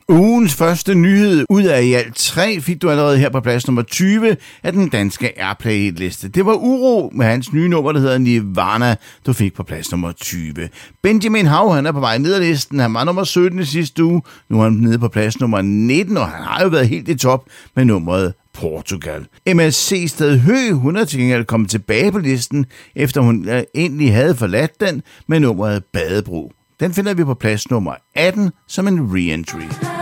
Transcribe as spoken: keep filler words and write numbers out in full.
Ugens første nyhed ud af i alt tre fik du allerede her på plads nummer tyve af den danske Airplay-liste. Det var Uro med hans nye nummer, der hedder Nirvana, du fik på plads nummer tyve. Benjamin Hav, han er på vej ned ad listen. Han var nummer sytten i sidste uge. Nu er han nede på plads nummer nitten, og han har jo været helt i top med nummeret Portugal. M S C Sted Hø, hun er til gengæld kommet tilbage på listen, efter hun egentlig havde forladt den med nummeret Badebro. Den finder vi på plads nummer atten som en re-entry.